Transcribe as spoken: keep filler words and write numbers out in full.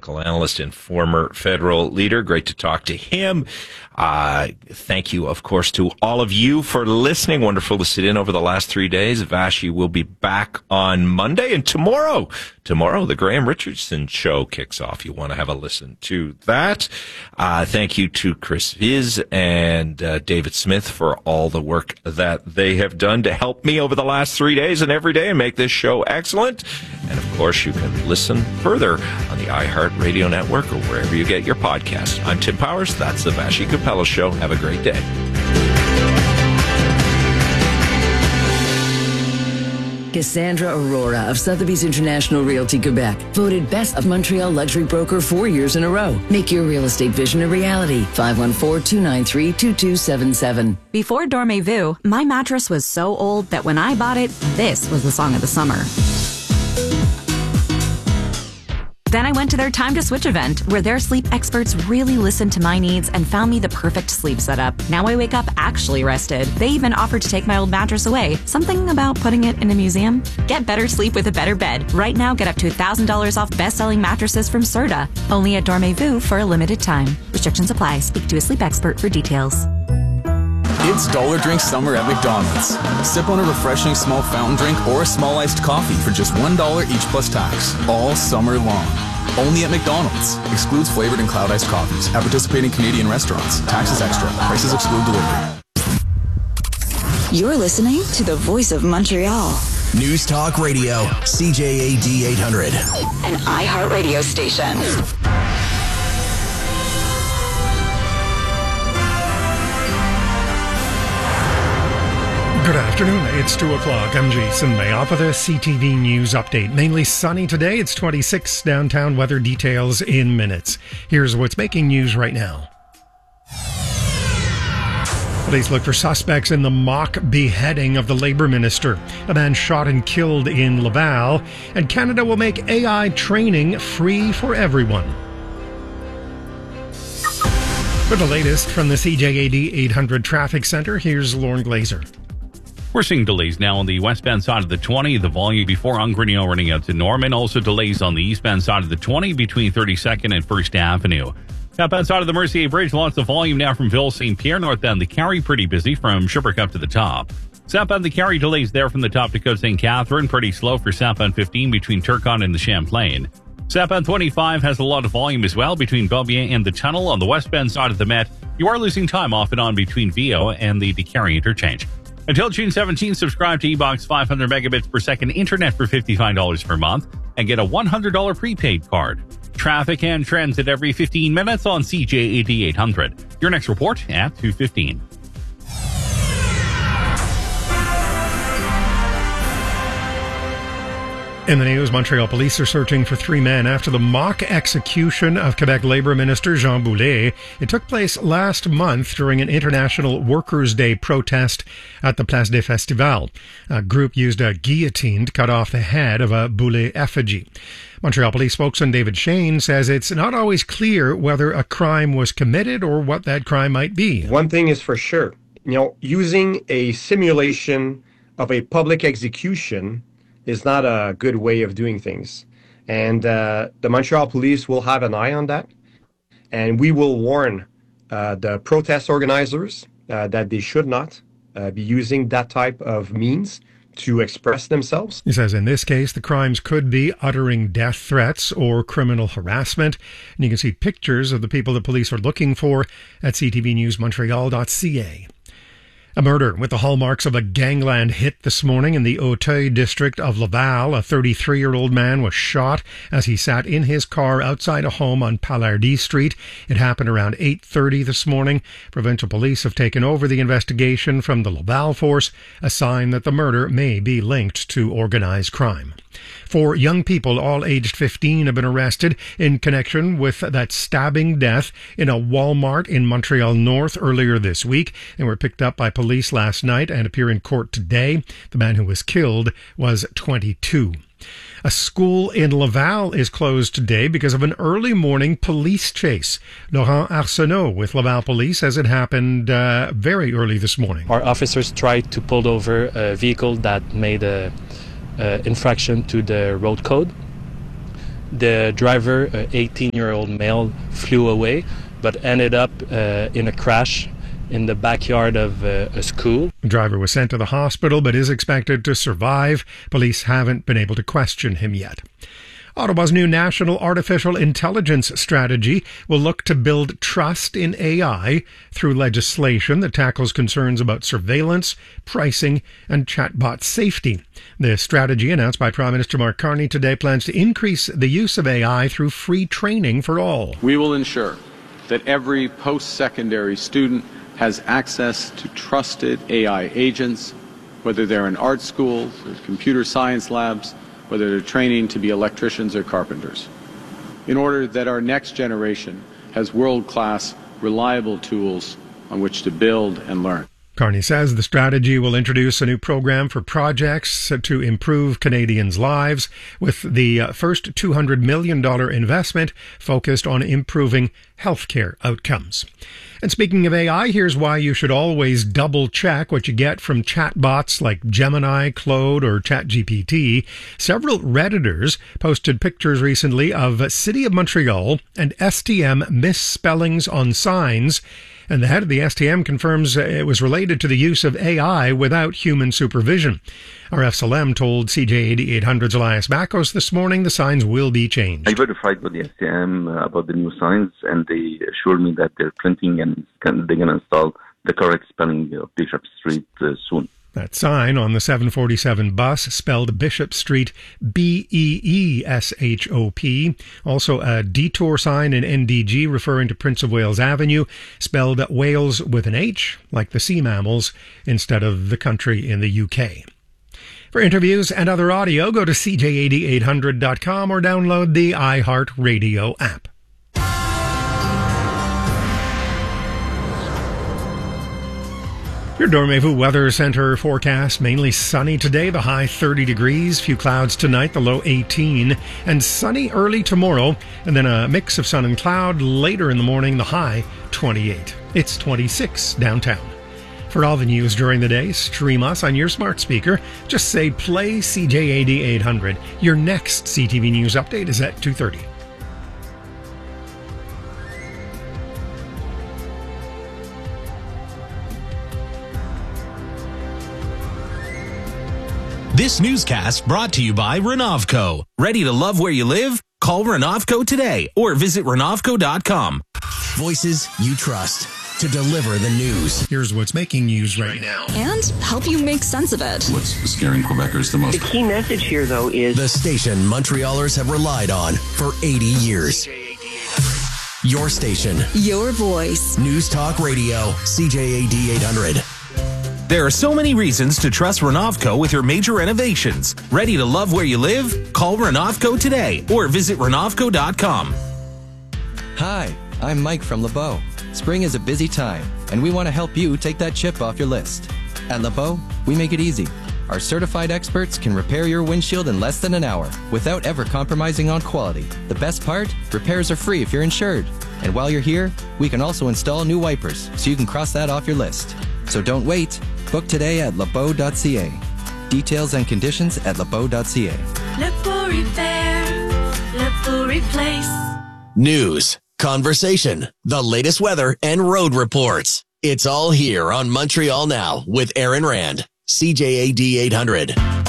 political analyst and former federal leader. Great to talk to him. Uh, thank you, of course, to all of you for listening. Wonderful to sit in over the last three days. Vashi will be back on Monday, and tomorrow, tomorrow, the Graham Richardson Show kicks off. You want to have a listen to that. Uh, thank you to Chris Viz and uh, David Smith for all the work that they have done to help me over the last three days and every day and make this show excellent. And, of course, you can listen further on the iHeartRadio network or wherever you get your podcasts. I'm Tim Powers. That's the Vashi Capella Show. Have a great day. Cassandra Aurora of Sotheby's International Realty Quebec, voted Best of Montreal Luxury Broker four years in a row. Make your real estate vision a reality. five one four, two nine three, two two seven seven. Before Dormez-vous, my mattress was so old that when I bought it, this was the song of the summer. Then I went to their Time to Switch event, where their sleep experts really listened to my needs and found me the perfect sleep setup. Now I wake up actually rested. They even offered to take my old mattress away. Something about putting it in a museum? Get better sleep with a better bed. Right now, get up to one thousand dollars off best-selling mattresses from Serta. Only at Dormez-vous for a limited time. Restrictions apply. Speak to a sleep expert for details. It's Dollar Drink Summer at McDonald's. Sip on a refreshing small fountain drink or a small iced coffee for just one dollar each plus tax, all summer long. Only at McDonald's. Excludes flavored and cloud iced coffees. At participating Canadian restaurants. Taxes extra. Prices exclude delivery. You're listening to the Voice of Montreal. News Talk Radio, C J A D eight hundred. An iHeartRadio station. Good afternoon. It's two o'clock. I'm Jason Mayoff with a C T V News update. Mainly sunny today. It's twenty-six. Downtown weather details in minutes. Here's what's making news right now. Police look for suspects in the mock beheading of the Labour Minister. A man shot and killed in Laval. And Canada will make A I training free for everyone. For the latest from the C J A D eight hundred Traffic Center, here's Lauren Glazer. We're seeing delays now on the westbound side of the twenty, the volume before Ungrenio running out to Norman. Also delays on the eastbound side of the twenty between thirty-second and first Avenue. Southbound side of the Mercier Bridge, lots of volume now from Ville Saint Pierre. Northbound the Carry, pretty busy from Sherbrooke up to the top. Southbound the Carry, delays there from the top to Côte Saint Catherine. Pretty slow for southbound fifteen between Turcotte and the Champlain. Southbound twenty-five has a lot of volume as well between Beaubien and the Tunnel. On the westbound side of the Met, you are losing time off and on between Vio and the DeCarry interchange. Until June seventeenth, subscribe to eBox five hundred megabits per second internet for fifty-five dollars per month and get a one hundred dollars prepaid card. Traffic and transit every fifteen minutes on C J A D eight hundred. Your next report at two fifteen. In the news, Montreal police are searching for three men after the mock execution of Quebec Labour Minister Jean Boulet. It took place last month during an International Workers' Day protest at the Place des Festivals. A group used a guillotine to cut off the head of a Boulet effigy. Montreal Police spokesman David Shane says it's not always clear whether a crime was committed or what that crime might be. One thing is for sure, you know, using a simulation of a public execution is not a good way of doing things. And uh, the Montreal Police will have an eye on that. And we will warn uh, the protest organizers uh, that they should not uh, be using that type of means to express themselves. He says in this case, the crimes could be uttering death threats or criminal harassment. And you can see pictures of the people the police are looking for at c t v news montreal dot c a. A murder with the hallmarks of a gangland hit this morning in the Auteuil district of Laval. A thirty-three-year-old man was shot as he sat in his car outside a home on Palardy Street. It happened around eight thirty this morning. Provincial police have taken over the investigation from the Laval force, a sign that the murder may be linked to organized crime. Four young people, all aged fifteen, have been arrested in connection with that stabbing death in a Walmart in Montreal North earlier this week. They were picked up by police last night and appear in court today. The man who was killed was twenty-two. A school in Laval is closed today because of an early morning police chase. Laurent Arsenault with Laval Police says it happened uh, very early this morning. Our officers tried to pull over a vehicle that made a Uh, infraction to the road code. the driver, an eighteen-year-old male, flew away, but ended up uh, in a crash in the backyard of uh, a school. The driver was sent to the hospital but is expected to survive. Police haven't been able to question him yet. Ottawa's new National Artificial Intelligence Strategy will look to build trust in A I through legislation that tackles concerns about surveillance, pricing, and chatbot safety. The strategy, announced by Prime Minister Mark Carney today, plans to increase the use of A I through free training for all. We will ensure that every post-secondary student has access to trusted A I agents, whether they're in art schools or computer science labs, whether they're training to be electricians or carpenters, in order that our next generation has world-class, reliable tools on which to build and learn. Carney says the strategy will introduce a new program for projects to improve Canadians' lives, with the first two hundred million dollars investment focused on improving healthcare outcomes. And speaking of A I, here's why you should always double-check what you get from chatbots like Gemini, Claude, or ChatGPT. Several Redditors posted pictures recently of City of Montreal and S T M misspellings on signs, and the head of the S T M confirms it was related to the use of A I without human supervision. R F S L M told C J eighty-eight hundred's Elias Makos this morning the signs will be changed. I verified with the S T M uh, about the new signs, and they assured me that they're printing and they're going to install the correct spelling of Bishop Street uh, soon. That sign on the seven forty-seven bus spelled Bishop Street B E E S H O P. Also a detour sign in N D G referring to Prince of Wales Avenue, spelled Wales with an H, like the sea mammals, instead of the country in the U K. For interviews and other audio, go to C J eighty-eight hundred dot com or download the iHeartRadio app. Your Dormevu Weather Center forecast, mainly sunny today, the high thirty degrees, few clouds tonight, the low eighteen, and sunny early tomorrow, and then a mix of sun and cloud later in the morning, the high twenty-eight. It's twenty-six downtown. For all the news during the day, stream us on your smart speaker. Just say play C J eighty-eight hundred. Your next C T V News update is at two thirty. This newscast brought to you by Renovco. Ready to love where you live? Call Renovco today or visit Renovco dot com. Voices you trust to deliver the news. Here's what's making news right now. And help you make sense of it. What's scaring Quebecers the most? The key message here, though, is the station Montrealers have relied on for eighty years. Your station. Your voice. News Talk Radio. C J eighty-eight hundred. There are so many reasons to trust Renovco with your major renovations. Ready to love where you live? Call Renovco today or visit Renovco dot com. Hi, I'm Mike from LeBeau. Spring is a busy time, and we want to help you take that chip off your list. At LeBeau, we make it easy. Our certified experts can repair your windshield in less than an hour without ever compromising on quality. The best part? Repairs are free if you're insured. And while you're here, we can also install new wipers so you can cross that off your list. So don't wait. Book today at lebeau dot c a. Details and conditions at lebeau dot c a. LeBeau Repair, LeBeau Replace. News, conversation, the latest weather, and road reports. It's all here on Montreal Now with Aaron Rand. C J A D eight hundred.